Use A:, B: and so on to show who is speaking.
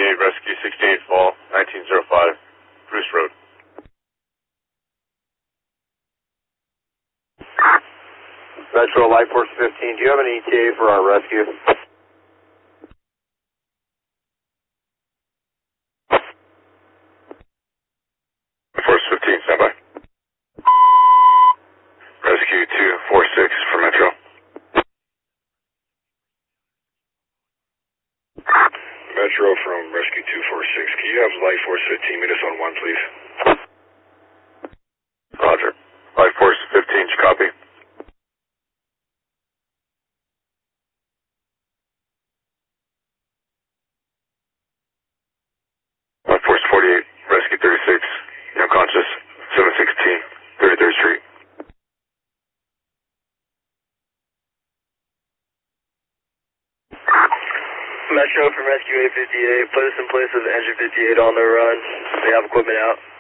A: Rescue 68 Fall, 1905, Bruce Road.
B: Metro Light Force 15, do you have an ETA for our rescue?
A: Force 15, standby. Rescue 246 for Metro. Metro from Rescue 246, can you have Light Force 15 meet us on 1, please? Roger. Light Force 15, copy. Light Force 48, Rescue 36, unconscious, 716, 33rd Street.
C: Metro from Rescue 858, put us in place of Engine 58 on the run. They have equipment out.